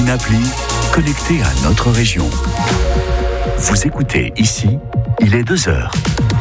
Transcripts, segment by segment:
une appli connectée à notre région. Vous écoutez ici, il est 2h.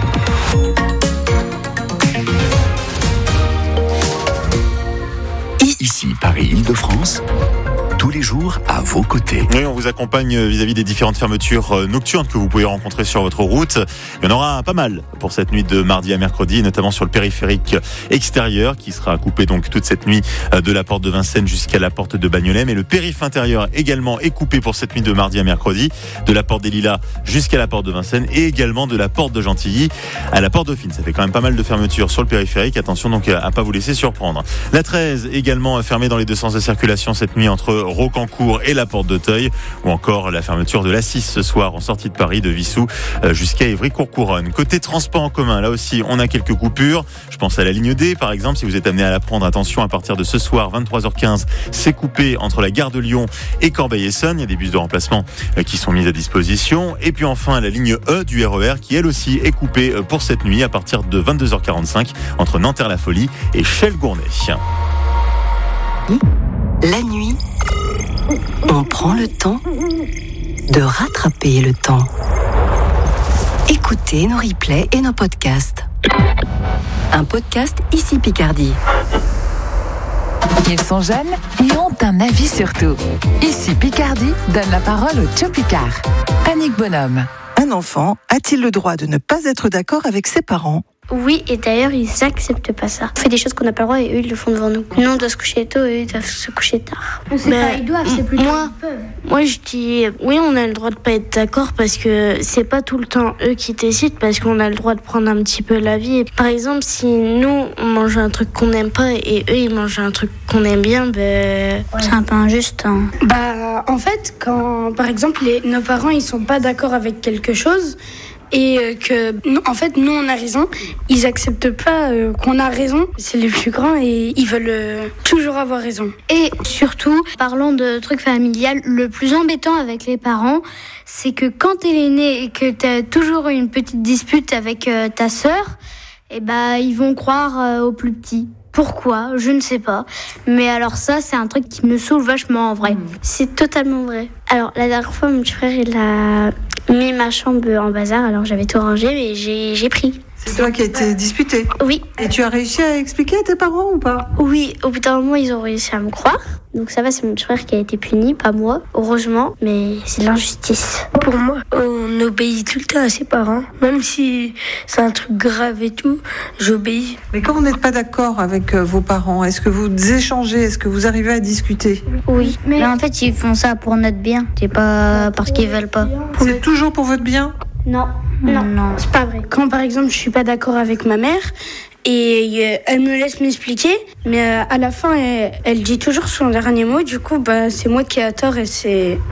Ici, Paris-Île-de-France, tous les jours à vos côtés. Oui, on vous accompagne vis-à-vis des différentes fermetures nocturnes que vous pouvez rencontrer sur votre route. Il y en aura pas mal pour cette nuit de mardi à mercredi, notamment sur le périphérique extérieur qui sera coupé donc toute cette nuit de la porte de Vincennes jusqu'à la porte de Bagnolet. Mais le périph' intérieur également est coupé pour cette nuit de mardi à mercredi, de la porte des Lilas jusqu'à la porte de Vincennes et également de la porte de Gentilly à la porte Dauphine. Ça fait quand même pas mal de fermetures sur le périphérique. Attention donc à pas vous laisser surprendre. La 13 également fermée dans les deux sens de circulation cette nuit entre Rocancourt et la porte d'Auteuil, ou encore la fermeture de l'A6 ce soir en sortie de Paris de Vissou jusqu'à Évry-Courcouronne. Côté transport en commun, là aussi on a quelques coupures. Je pense à la ligne D par exemple, si vous êtes amené à la prendre, attention, à partir de ce soir 23h15, c'est coupé entre la gare de Lyon et Corbeil-Essonnes. Il y a des bus de remplacement qui sont mis à disposition. Et puis enfin la ligne E du RER qui elle aussi est coupée pour cette nuit à partir de 22h45 entre Nanterre-la-Folie et Chelles-Gournay. La nuit, on prend le temps de rattraper le temps. Écoutez nos replays et nos podcasts. Un podcast Ici Picardie. Ils sont jeunes et ont un avis sur tout. Ici Picardie donne la parole au Joe Picard. Annick Bonhomme. Un enfant a-t-il le droit de ne pas être d'accord avec ses parents ? Oui, et d'ailleurs, ils n'acceptent pas ça. On fait des choses qu'on n'a pas le droit et eux, ils le font devant nous. Nous, on doit se coucher tôt et eux, ils doivent se coucher tard. C'est pas ils doivent, c'est plutôt ils peuvent. Moi, je dis, oui, on a le droit de pas être d'accord parce que c'est pas tout le temps eux qui décident, parce qu'on a le droit de prendre un petit peu la vie. Par exemple, si nous, on mange un truc qu'on n'aime pas et eux, ils mangent un truc qu'on aime bien, c'est un peu injuste. Hein. En fait, quand, par exemple, nos parents, ils sont pas d'accord avec quelque chose, et que, en fait, nous, on a raison. Ils acceptent pas qu'on a raison. C'est les plus grands et ils veulent toujours avoir raison. Et surtout, parlons de trucs familial, le plus embêtant avec les parents, c'est que quand t'es l'aîné et que t'as toujours une petite dispute avec ta sœur, ils vont croire aux plus petits. Pourquoi ? Je ne sais pas. Mais alors ça, c'est un truc qui me saoule vachement en vrai. C'est totalement vrai. Alors, la dernière fois, mon petit frère, il a mis ma chambre en bazar. Alors, j'avais tout rangé, mais j'ai pris. C'est toi qui as été disputé ? Oui. Et tu as réussi à expliquer à tes parents ou pas ? Oui, au bout d'un moment, ils ont réussi à me croire. Donc ça va, c'est mon petit frère qui a été puni, pas moi, heureusement. Mais c'est de l'injustice. Pour moi, on obéit tout le temps à ses parents. Même si c'est un truc grave et tout, j'obéis. Mais quand vous n'êtes pas d'accord avec vos parents, est-ce que vous échangez ? Est-ce que vous arrivez à discuter ? Oui, mais en fait, ils font ça pour notre bien. C'est pas parce qu'ils veulent pas. C'est toujours pour votre bien ? Non, c'est pas vrai. Quand par exemple je suis pas d'accord avec ma mère et elle me laisse m'expliquer, mais à la fin elle dit toujours son dernier mot, du coup c'est moi qui ai tort et c'est